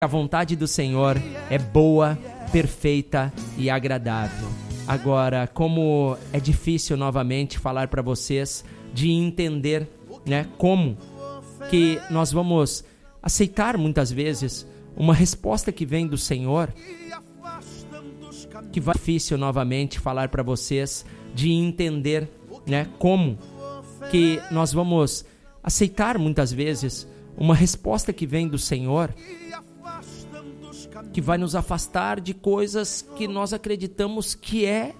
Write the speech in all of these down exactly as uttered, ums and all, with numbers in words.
A vontade do Senhor é boa, perfeita e agradável. Agora, como é difícil novamente falar para vocês de entender, né, como que nós vamos aceitar muitas vezes uma resposta que vem do Senhor, que vai difícil novamente falar para vocês de entender, né, como que nós vamos aceitar muitas vezes uma resposta que vem do Senhor, que vai nos afastar de coisas que nós acreditamos que é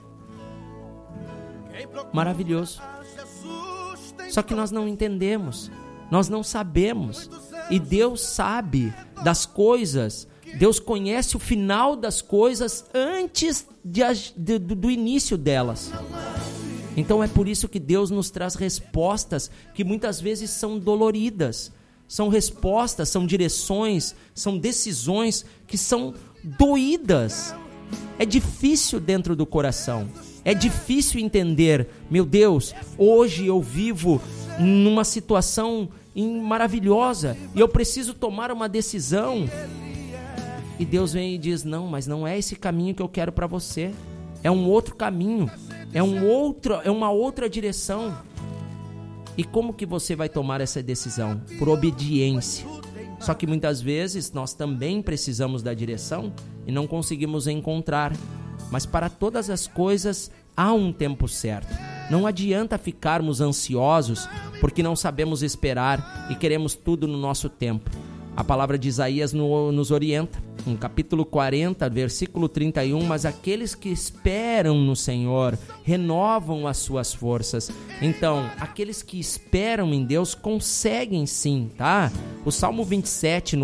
maravilhoso. Só que nós não entendemos, nós não sabemos. E Deus sabe das coisas, Deus conhece o final das coisas antes de, de, do início delas. Então é por isso que Deus nos traz respostas que muitas vezes são doloridas. São respostas, são direções, são decisões que são doídas. É difícil dentro do coração. É difícil entender, meu Deus, hoje eu vivo numa situação maravilhosa e eu preciso tomar uma decisão. E Deus vem e diz, não, mas não é esse caminho que eu quero para você. É um outro caminho, é, um outro, é uma outra direção. E como que você vai tomar essa decisão? Por obediência. Só que muitas vezes nós também precisamos da direção e não conseguimos encontrar. Mas para todas as coisas há um tempo certo. Não adianta ficarmos ansiosos porque não sabemos esperar e queremos tudo no nosso tempo. A palavra de Isaías no, nos orienta, no capítulo quarenta, versículo trinta e um, mas aqueles que esperam no Senhor renovam as suas forças. Então, aqueles que esperam em Deus conseguem sim, tá? O Salmo vinte e sete, no